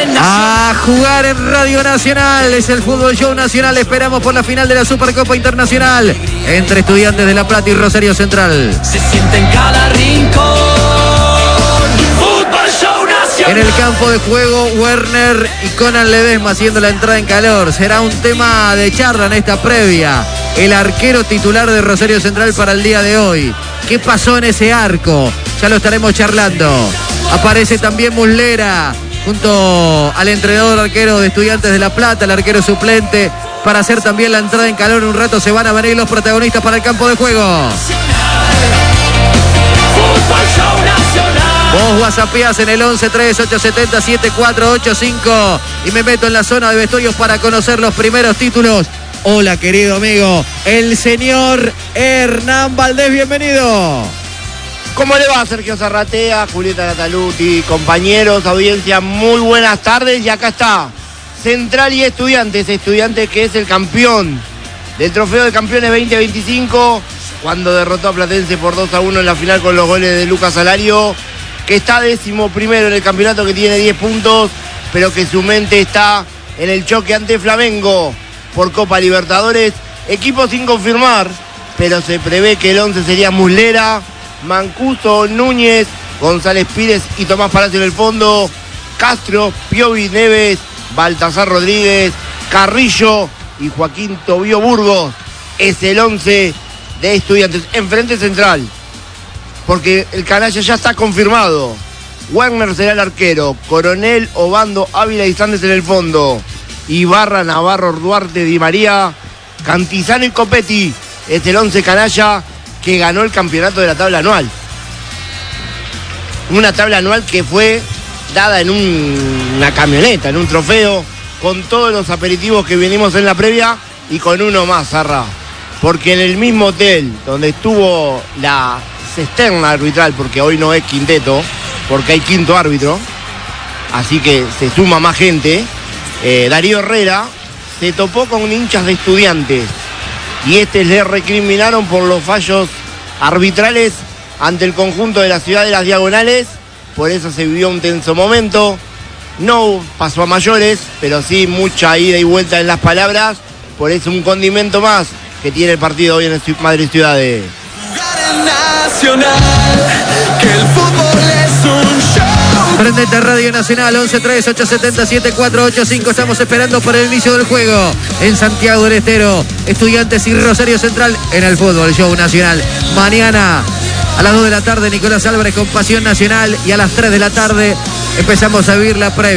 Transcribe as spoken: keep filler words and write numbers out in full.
A jugar en Radio Nacional, es el Fútbol Show Nacional. Esperamos por la final de la Supercopa Internacional entre Estudiantes de La Plata y Rosario Central. Se siente en cada rincón. Fútbol Show Nacional. En el campo de juego, Werner y Conan Ledesma haciendo la entrada en calor. Será un tema de charla en esta previa. El arquero titular de Rosario Central para el día de hoy. ¿Qué pasó en ese arco? Ya lo estaremos charlando. Aparece también Muslera junto al entrenador arquero de Estudiantes de La Plata, el arquero suplente, para hacer también la entrada en calor. En un rato se van a venir los protagonistas para el campo de juego. Vos whatsappeás en el once tres ocho siete cero siete cuatro ocho cinco y me meto en la zona de vestuarios para conocer los primeros títulos. Hola, querido amigo, el señor Hernán Valdés, bienvenido. ¿Cómo le va, Sergio Zarratea, Julieta Nataluti, compañeros, audiencia? Muy buenas tardes y acá está Central y Estudiantes, Estudiantes que es el campeón del Trofeo de Campeones veinte veinticinco, cuando derrotó a Platense por dos a uno en la final con los goles de Lucas Salario, que está décimo primero en el campeonato, que tiene diez puntos, pero que su mente está en el choque ante Flamengo por Copa Libertadores, equipo sin confirmar, pero se prevé que el once sería Muslera, Mancuso, Núñez, González Pires y Tomás Palacio en el fondo, Castro, Piovi, Neves, Baltasar Rodríguez, Carrillo y Joaquín Tobío Burgos. Es el once de Estudiantes. Enfrente Central, porque el canalla ya está confirmado. Werner será el arquero, Coronel, Obando, Ávila y Sández en el fondo, Ibarra, Navarro, Duarte, Di María, Cantizano y Copetti. Es el once canalla que ganó el campeonato de la tabla anual. Una tabla anual que fue dada en un, una camioneta, en un trofeo, con todos los aperitivos que venimos en la previa y con uno más, Zarra. Porque en el mismo hotel donde estuvo la cisterna arbitral, porque hoy no es quinteto, porque hay quinto árbitro, así que se suma más gente, eh, Darío Herrera se topó con hinchas de Estudiantes. Y este le recriminaron por los fallos arbitrales ante el conjunto de la ciudad de las Diagonales. Por eso se vivió un tenso momento. No pasó a mayores, pero sí mucha ida y vuelta en las palabras. Por eso un condimento más que tiene el partido hoy en el Madrid Ciudades. Que el fútbol es un show. Prendete Radio Nacional, once tres ocho siete cero siete cuatro ocho cinco. Estamos esperando por el inicio del juego en Santiago del Estero. Estudiantes y Rosario Central en el Fútbol Show Nacional. Mañana a las dos de la tarde, Nicolás Álvarez con Pasión Nacional. Y a las tres de la tarde empezamos a vivir la previa.